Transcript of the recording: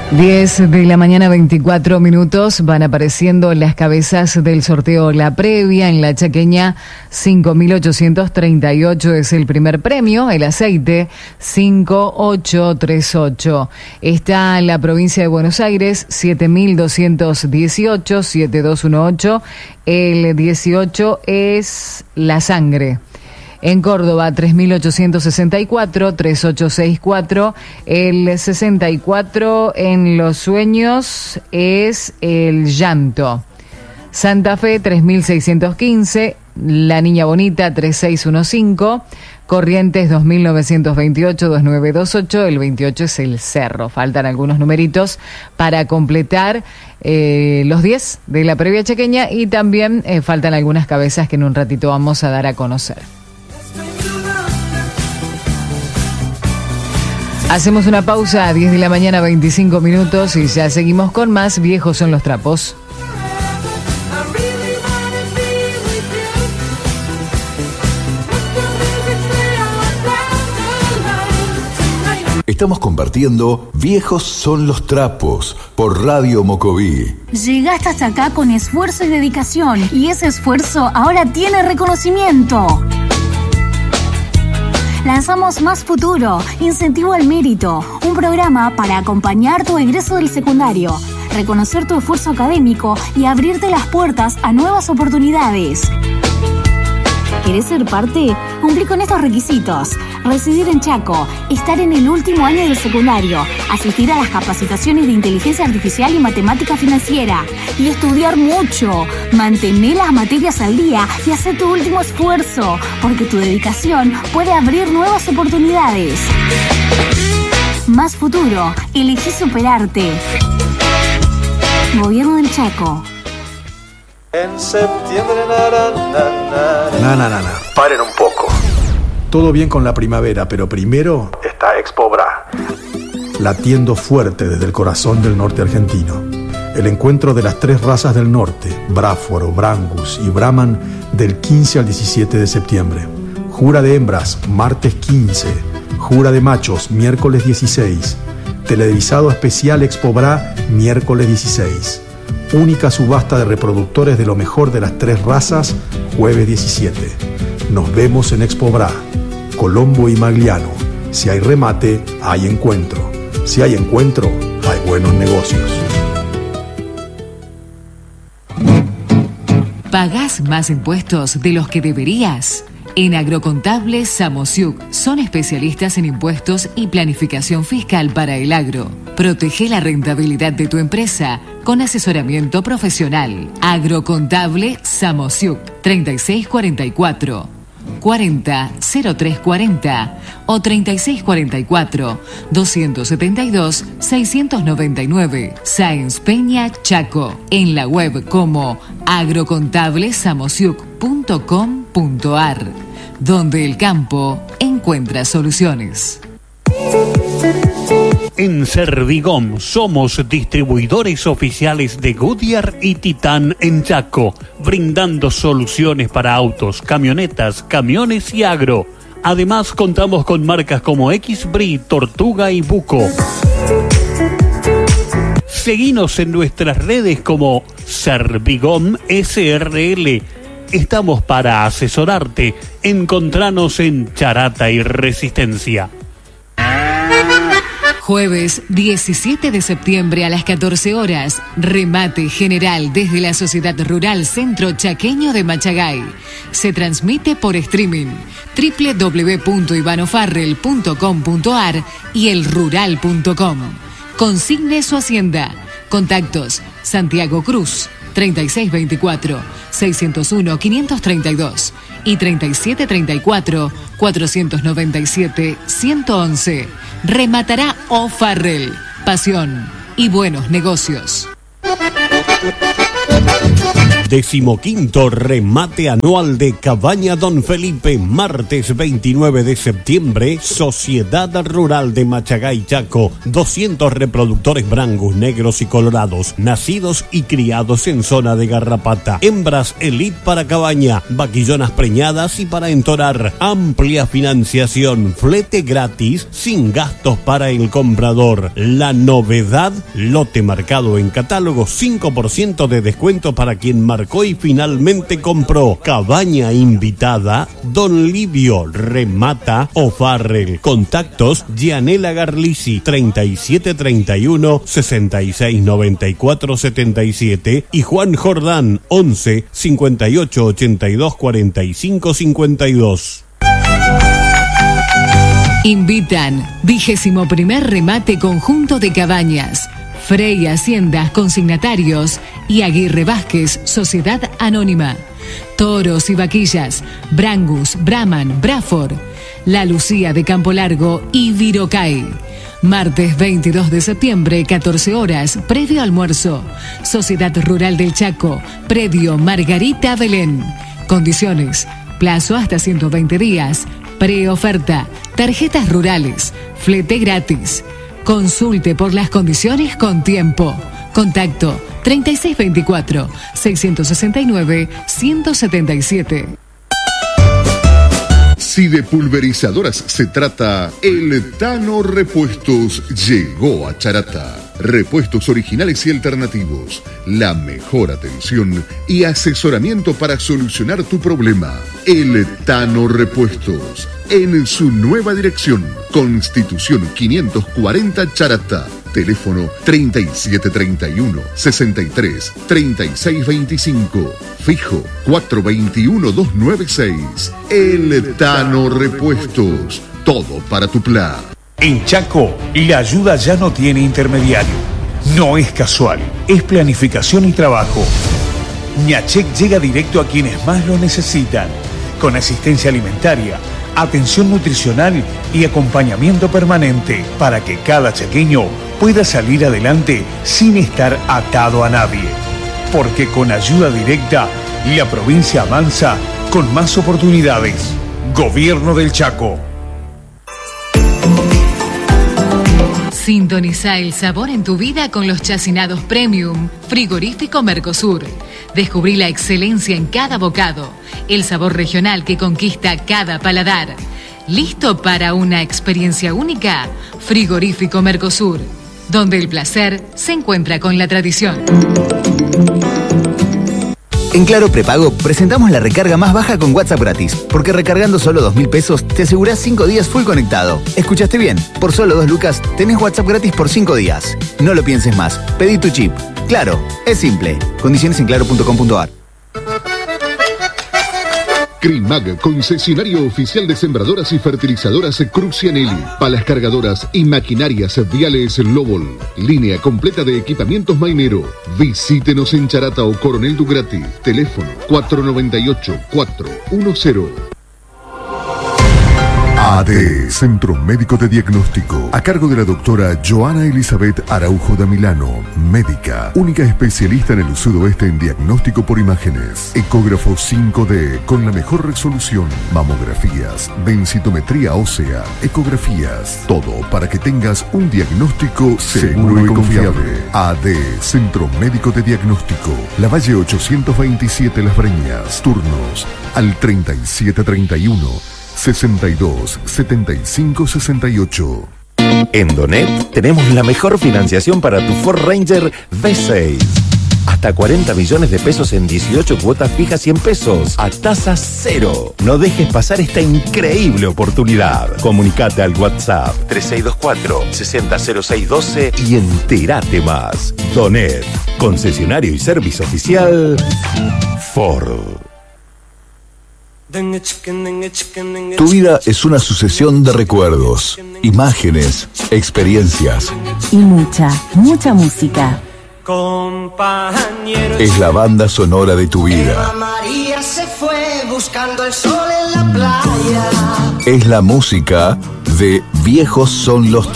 10 de la mañana, 24 minutos. Van apareciendo las cabezas del sorteo. La previa en la Chaqueña, 5.838 es el primer premio. El aceite, 5838. Está en la provincia de Buenos Aires, 7.218, 7218. El 18 es la sangre. En Córdoba, 3.864, 3864. El 64 en Los Sueños es el llanto. Santa Fe, 3.615. La Niña Bonita, 3615. Corrientes, 2.928, 2928. El 28 es el Cerro. Faltan algunos numeritos para completar los 10 de la previa chaqueña, y también faltan algunas cabezas que en un ratito vamos a dar a conocer. Hacemos una pausa a 10 de la mañana, 25 minutos, y ya seguimos con más Viejos son los trapos. Estamos compartiendo Viejos son los trapos por Radio Mocoví. Llegaste hasta acá con esfuerzo y dedicación, y ese esfuerzo ahora tiene reconocimiento. Lanzamos Más Futuro, Incentivo al Mérito, un programa para acompañar tu egreso del secundario, reconocer tu esfuerzo académico y abrirte las puertas a nuevas oportunidades. ¿Querés ser parte? Cumplí con estos requisitos: residir en Chaco, estar en el último año del secundario, asistir a las capacitaciones de inteligencia artificial y matemática financiera, y estudiar mucho. Mantener las materias al día y hacer tu último esfuerzo, porque tu dedicación puede abrir nuevas oportunidades. Más Futuro, elegí superarte. Gobierno del Chaco. En septiembre, Paren un poco. Todo bien con la primavera, pero primero Está Expobra. latiendo fuerte desde el corazón del norte argentino. El encuentro de las tres razas del norte, Bráforo, Brangus y Brahman, del 15 al 17 de septiembre. Jura de hembras, martes 15. Jura de machos, miércoles 16. Televisado especial Expobra, miércoles 16. Única subasta de reproductores de lo mejor de las tres razas, jueves 17. Nos vemos en Expobra. Colombo y Magliano. Si hay remate, hay encuentro. Si hay encuentro, hay buenos negocios. ¿Pagás más impuestos de los que deberías? En Agrocontable Samosiuk son especialistas en impuestos y planificación fiscal para el agro. Protege la rentabilidad de tu empresa con asesoramiento profesional. Agrocontable Samosiuk, 3644 40 0340 o 3644 272 699. Sáenz Peña, Chaco. En la web como agrocontablesamosiuk.com.ar, donde el campo encuentra soluciones. En Servigom somos distribuidores oficiales de Goodyear y Titan en Chaco, brindando soluciones para autos, camionetas, camiones y agro. Además contamos con marcas como X-Bri, Tortuga y Buco. Seguinos en nuestras redes como Servigom SRL. Estamos para asesorarte. Encontranos en Charata y Resistencia. Jueves 17 de septiembre a las 14 horas, remate general desde la Sociedad Rural Centro Chaqueño de Machagay. Se transmite por streaming www.ivanofarrell.com.ar y elrural.com. Consigne su hacienda. Contactos: Santiago Cruz, 3624-601-532 y 3734-497-111. Rematará O'Farrell. Pasión y buenos negocios. 15º remate anual de Cabaña Don Felipe, martes 29 de septiembre, Sociedad Rural de Machagay, Chaco. 200 reproductores brangus, negros y colorados, nacidos y criados en zona de Garrapata. Hembras elite para cabaña, vaquillonas preñadas y para entorar. Amplia financiación, flete gratis, sin gastos para el comprador. La novedad, lote marcado en catálogo, 5% de descuento para quien marcó y finalmente compró. Cabaña invitada, Don Livio, Remata o Farrell. Contactos, Gianela Garlisi, 3731 6694 77 y Juan Jordán, 11 58 82 45 52. Invitan 21º remate conjunto de cabañas. Frey Haciendas Consignatarios y Aguirre Vázquez Sociedad Anónima. Toros y vaquillas, Brangus, Brahman, Braford, La Lucía de Campo Largo y Virocay. Martes 22 de septiembre, 14 horas, previo almuerzo. Sociedad Rural del Chaco, predio Margarita Belén. Condiciones: plazo hasta 120 días, preoferta, tarjetas rurales, flete gratis. Consulte por las condiciones con tiempo. Contacto 3624-669-177. Si de pulverizadoras se trata, el Tano Repuestos llegó a Charata. Repuestos originales y alternativos, la mejor atención y asesoramiento para solucionar tu problema. El Tano Repuestos, en su nueva dirección, Constitución 540 Charata. Teléfono 3731-63-3625. Fijo 421-296. El Tano Repuestos. Todo para tu plan. En Chaco, la ayuda ya no tiene intermediario. No es casual, es planificación y trabajo. Ñachec llega directo a quienes más lo necesitan, con asistencia alimentaria, atención nutricional y acompañamiento permanente para que cada chaqueño pueda salir adelante sin estar atado a nadie. Porque con ayuda directa, la provincia avanza con más oportunidades. Gobierno del Chaco. Sintoniza el sabor en tu vida con los chacinados Premium Frigorífico Mercosur. Descubrí la excelencia en cada bocado, el sabor regional que conquista cada paladar. ¿Listo para una experiencia única? Frigorífico Mercosur, donde el placer se encuentra con la tradición. En Claro Prepago presentamos la recarga más baja con WhatsApp gratis, porque recargando solo 2.000 pesos te asegurás 5 días full conectado. ¿Escuchaste bien? Por solo 2 lucas tenés WhatsApp gratis por 5 días. No lo pienses más, pedí tu chip. Claro, es simple. Condiciones en claro.com.ar. Crimag, concesionario oficial de sembradoras y fertilizadoras Crucianelli, palas cargadoras y maquinarias viales Lobol. Línea completa de equipamientos Mainero. Visítenos en Charata o Coronel Dugrati. Teléfono 498-410. AD, Centro Médico de Diagnóstico, a cargo de la doctora Joana Elizabeth Araujo da Milano, médica, única especialista en el sudoeste en diagnóstico por imágenes, ecógrafo 5D con la mejor resolución, mamografías, densitometría ósea, ecografías, todo para que tengas un diagnóstico seguro y confiable. AD, Centro Médico de Diagnóstico, La Valle 827 Las Breñas, turnos al 3731 62 75 68. En Donet tenemos la mejor financiación para tu Ford Ranger V6. Hasta 40 millones de pesos en 18 cuotas fijas 100 pesos a tasa cero. No dejes pasar esta increíble oportunidad. Comunicate al WhatsApp 3624-600612 y entérate más. Donet, concesionario y servicio oficial Ford. Tu vida es una sucesión de recuerdos, imágenes, experiencias. Y mucha, mucha música. Es la banda sonora de tu vida. María se fue buscando el sol en la playa. Es la música de Viejos son los